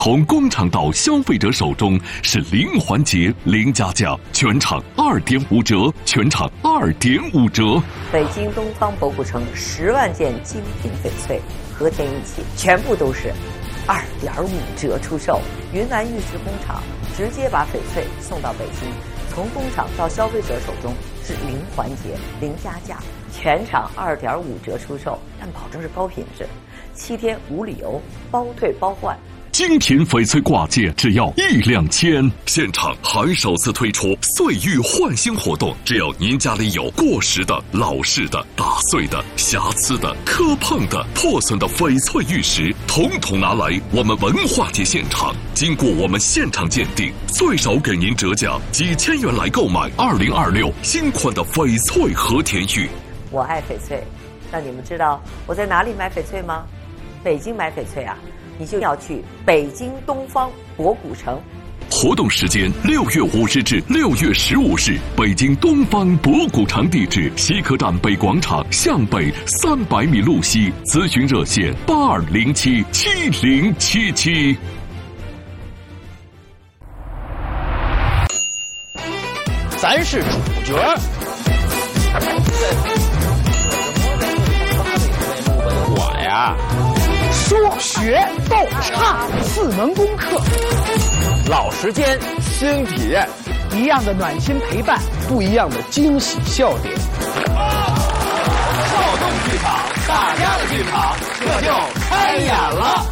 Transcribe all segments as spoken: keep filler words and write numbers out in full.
从工厂到消费者手中是零环节零加价，全场二点五折，全场二点五折。 北京东方博古城十万件精品翡翠和田一起，全部都是二点五折出售。云南玉石工厂直接把翡翠送到北京，从工厂到消费者手中是零环节零加价，全场二点五折出售，但保证是高品质，七天无理由，包退包换。 精品翡翠挂件只要一两千，现场还首次推出岁玉换新活动，只要您家里有过时的、老式的、打碎的、瑕疵的、磕碰的、破损的翡翠玉石，统统拿来我们文化节现场，经过我们现场鉴定，最少给您折价几千元来购买二零二六新款的翡翠和田玉。 我爱翡翠，那你们知道我在哪里买翡翠吗？北京买翡翠啊，你就要去北京东方博古城。 活动时间六月五日至六月十五日，北京东方博古城，地址西客站北广场向北三百米路西，咨询热线八二零七七零七七。 咱是主角。我呀。说学逗唱四门功课，老时间新体验，一样的暖心陪伴，不一样的惊喜笑点。少动剧场，大家的剧场，这就开演了。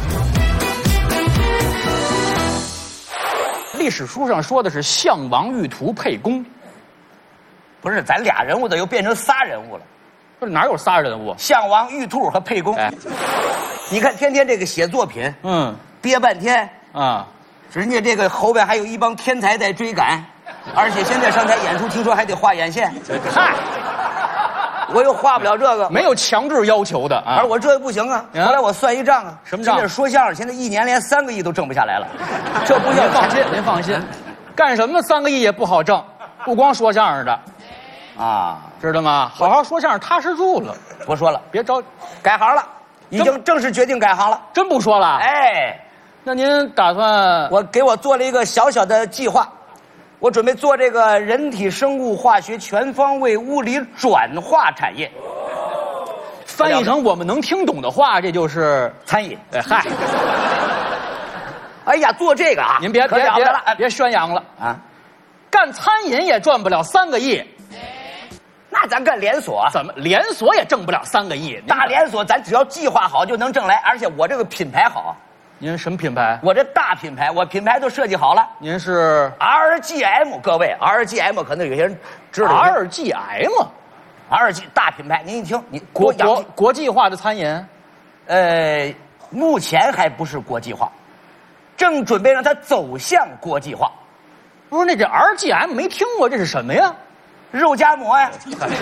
历史书上说的是项王玉图沛公， 不是，咱俩人物的又变成仨人物了。 不是哪有仨人物？ 项王玉兔和沛公。哎，你看天天这个写作品，嗯，憋半天啊，人家这个后边还有一帮天才在追赶，而且现在上台演出，听说还得画眼线。嗨，我又画不了这个， 没有强制要求的啊。 而我这不行啊。后来我算一账啊， 什么账？ 现在说相声，现在一年连三个亿都挣不下来了，这不叫。 您放心，您放心，干什么三个亿也不好挣，不光说相声的。啊，知道吗？好好说相声，踏实住了。 不说了， 别着， 改行了，已经正式决定改行了。 真不说了？ 哎， 那您打算？ 我给我做了一个小小的计划，我准备做这个人体生物化学全方位物理转化产业。 翻译成我们能听懂的话，这就是餐饮。 哎嗨， 哎呀，做这个啊， 您别别别了，别宣扬了啊！干餐饮也赚不了三个亿。 那咱干连锁， 怎么连锁也挣不了三个亿？ 大连锁咱只要计划好就能挣来，而且我这个品牌好。 您什么品牌？ 我这大品牌，我品牌都设计好了。 您是 R G M， 各位 R G M 可能有些人知道。 R G M，R G 大品牌，您一听，你国国国际化的餐饮， 呃，目前还不是国际化，正准备让它走向国际化。 不是，那这 R G M 没听过，这是什么呀？ 肉夹馍呀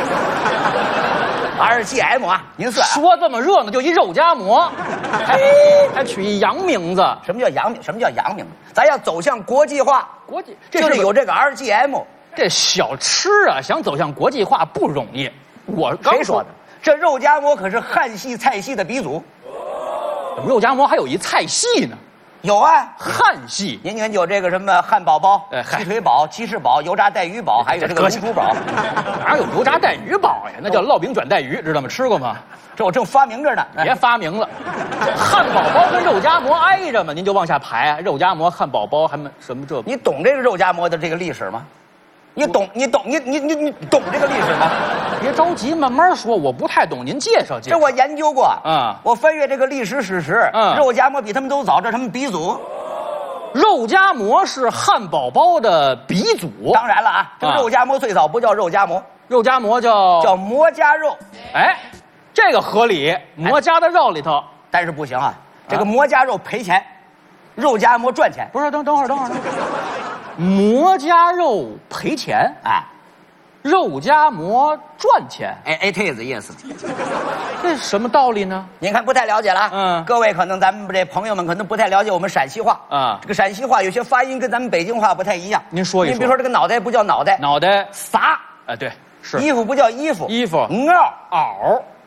，R G M 啊，您算、啊、 说这么热闹，就一肉夹馍，还还取一洋名字。 什么叫洋名？什么叫洋名？咱要走向国际化， 国际这是有这个 R G M。 这小吃啊，想走向国际化不容易。我刚谁说的？这肉夹馍可是汉系菜系的鼻祖。 怎么肉夹馍还有一菜系呢？ 有啊， 汉系， 您看有这个什么汉堡包、 哎、 鸡腿堡、鸡翅堡、油炸带鱼堡，还有这个卤煮堡。 哪有油炸带鱼堡呀？那叫烙饼卷带鱼，知道吗？吃过吗？ 这我正发明着呢， 别发明了。汉堡包跟肉夹馍挨着嘛，您就往下排，肉夹馍、汉堡包还没什么这。 你懂这个肉夹馍的这个历史吗？你懂？你懂？你你你你懂这个历史吗？ 别着急，慢慢说，我不太懂，您介绍介绍。 这我研究过啊、 嗯， 我翻阅这个历史史实，嗯，肉夹馍比他们都早，这是他们鼻祖。 肉夹馍是汉堡包的鼻祖。 当然了啊，这个肉夹馍最早不叫肉夹馍， 肉夹馍叫叫馍夹肉。 哎，这个合理，馍夹的肉里头。 但是不行啊，这个馍夹肉赔钱，肉夹馍赚钱。 不是，等等会儿，等会儿，馍夹肉赔钱啊， 肉夹馍赚钱。 哎 ，it is yes。 这是什么道理呢？ 您看不太了解了。 嗯， 各位可能咱们这朋友们可能不太了解我们陕西话啊。 这个陕西话有些发音跟咱们北京话不太一样。 您说一说。 您比如说这个脑袋不叫脑袋， 脑袋撒。 哎，对，是。 衣服不叫衣服， 衣服。 袄袄。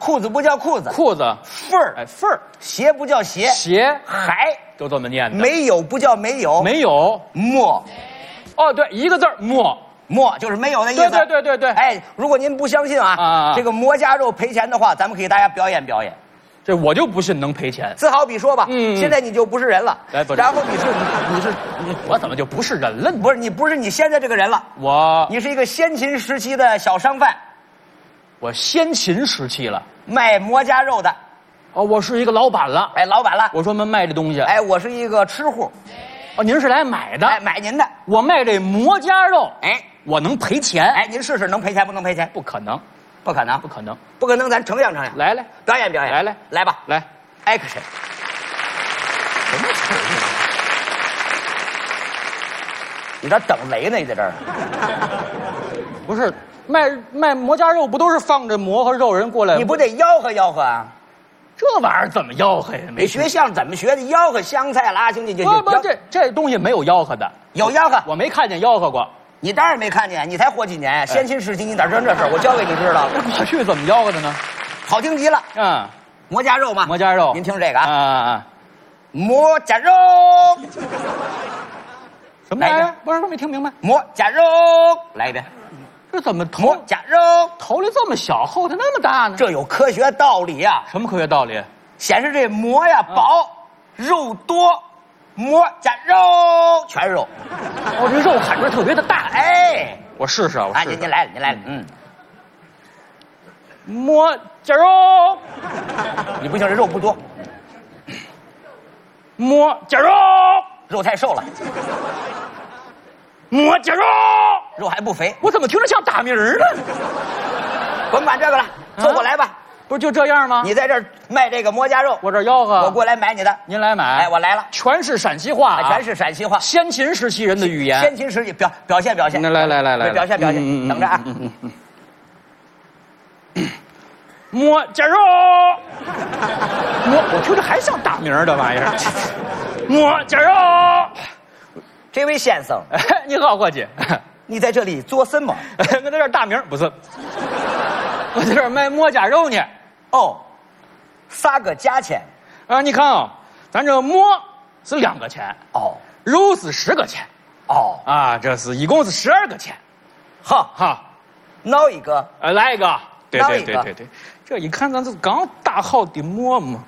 裤子不叫裤子， 裤子缝儿， 哎缝儿， 鞋不叫鞋， 鞋还都这么念的。 没有不叫没有， 没有没， 哦，对，一个字儿没。 没就是没有的意思。 对对对对对。 哎，如果您不相信啊，啊这个馍夹肉赔钱的话，咱们给大家表演表演。 这我就不信能赔钱。 自好比说吧，嗯，现在你就不是人了， 哎，不是， 然后你是你你是你， 我怎么就不是人了呢？ 不是你不是你现在这个人了， 我你是一个先秦时期的小商贩， 我先秦时期了， 卖馍夹肉的。 哦，我是一个老板了， 哎，老板了。 我专门卖这东西。 哎，我是一个吃户。 哦，您是来买的？ 哎，买您的。 我卖这馍夹肉， 哎， 我能赔钱？ 哎，您试试能赔钱不能赔钱？ 不可能， 不可能， 不可能， 不可能，咱呈现呈现。 来来， 表演表演， 来来来吧， 来 ，action。什么词？你这等雷呢？你在这儿？ 不是卖卖馍夹肉，不都是放着馍和肉人过来？ 你不得吆喝吆喝啊？ 这玩意儿怎么吆喝呀？ 没学相声怎么学的？吆喝香菜拉兄弟就不不，这这东西没有吆喝的， 有吆喝， 我没看见吆喝过。 你当然没看见，你才活几年？先秦时期你哪知道这事儿？我教给你知道。 过去怎么吆喝的呢？ 好听极了。 嗯， 馍夹肉嘛， 馍夹肉。 您听这个啊啊啊！ 馍夹肉。 什么玩意儿？不是，没听明白。 馍夹肉，来一遍。 这怎么头馍夹肉头里这么小，后头那么大呢？ 这有科学道理呀、啊。 什么科学道理？ 显示这馍呀薄，嗯、肉多，馍夹肉全是肉。 哦，这肉喊出来特别的大。 哎， 我试试啊，我试试。 哎，您您来了，您来了，嗯。 馍夹肉， 你不行，这肉不多。 馍夹肉， 肉太瘦了。 馍夹肉， 肉还不肥。 我怎么听着像打鸣呢？ 甭管这个了，凑过来吧。啊不是就这样吗？ 你在这儿卖这个馍夹肉， 我这吆喝， 我过来买你的。 您来买， 哎，我来了， 全是陕西话、啊， 全是陕西话， 先秦时期人的语言， 先秦时期表表现表现。 来来来来， 表现表现，嗯、等着啊。嗯嗯嗯馍夹肉，馍，我听着还像打鸣这玩意儿。馍夹肉， 这位先生， 你好，伙计， 你在这里做什么？ 我在这儿打鸣，不是，我在这儿卖馍夹肉呢。 哦，啥个价钱？ 啊，你看啊，咱这馍是两个钱， 哦， 肉是十个钱， 哦， 啊，这是一共是十二个钱， 哈哈， 闹一个， 呃，来一个，对对闹一个对对对，这一看咱这刚打好的馍嘛。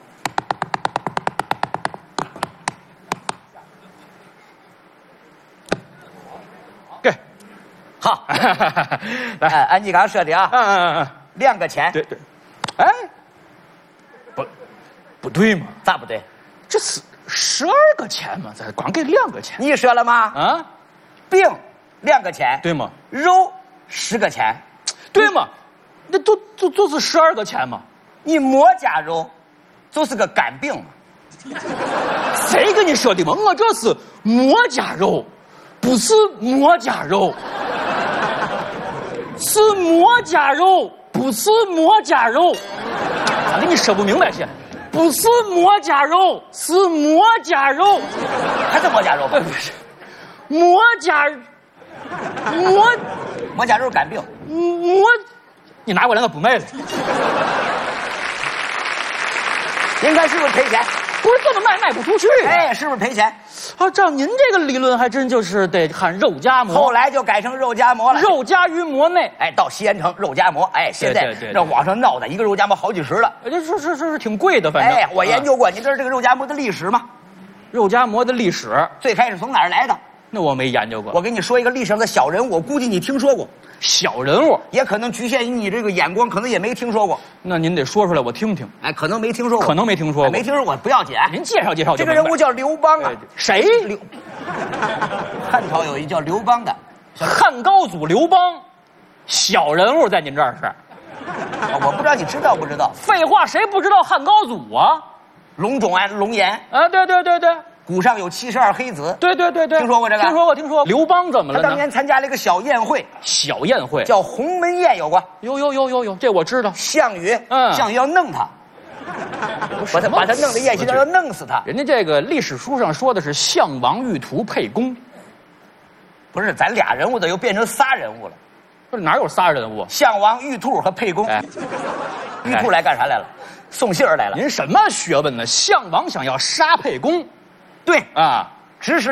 给， 好， 来， 哎，按你刚说的啊， 嗯嗯嗯， 两个钱， 对对，哎，不，不对嘛？ 咋不对？ 这是十二个钱嘛，咱光给两个钱。 你说了吗？ 啊， 饼两个钱， 对吗？ 肉十个钱， 对吗？那就就就是十二个钱嘛。 你馍夹肉就是个干饼嘛。 谁跟你说的嘛？我这是馍夹肉，不是馍夹肉，是馍夹肉，不是馍夹肉。咋给你说不明白些？不是馍夹肉，是馍夹肉， 还是馍夹肉吧？ 不是，馍夹馍馍夹肉干饼。 馍，你拿过来我不卖了。 您看是不是赔钱？ 不是这么卖卖不出去。 哎，是不是赔钱？ 啊，照您这个理论，还真就是得喊肉夹馍。 后来就改成肉夹馍了， 肉夹于馍内。 哎，到西安城肉夹馍，哎，现在对对对对这网上闹的一个肉夹馍好几十了。 哎，这是是是是挺贵的，反正。 哎，我研究过，你知道这个肉夹馍的历史吗？ 肉夹馍的历史最开始从哪儿来的？ 那我没研究过。 我给你说一个历史上的小人物，我估计你听说过。 小人物也可能局限于你这个眼光，可能也没听说过。 那您得说出来，我听听。 哎，可能没听说过， 可能没听说过， 哎、没听说过不要紧。 您介绍介绍。 这个人物叫刘邦啊。 谁？ 刘。汉朝有一叫刘邦的， 汉高祖刘邦，小人物在您这儿是？ 我不知道你知道不知道？ 废话，谁不知道汉高祖啊？ 龙种啊，龙颜啊，对对对对。 骨上有七十二黑子， 对对对对， 听说过这个？ 听说过，听说过。刘邦怎么了呢？ 他当年参加了一个小宴会， 小宴会叫鸿门宴，有过？ 有有有有有，这我知道。 项羽， 嗯， 项羽要弄他，把他把他弄的宴席上要弄死他。 人家这个历史书上说的是项王玉图沛公， 不是，咱俩人物的又变成仨人物了。 不是哪有仨人物？ 项王玉兔和沛公。 哎玉兔来干啥来了？送信儿来了。 您什么学问呢？项王想要杀沛公， 对啊，指使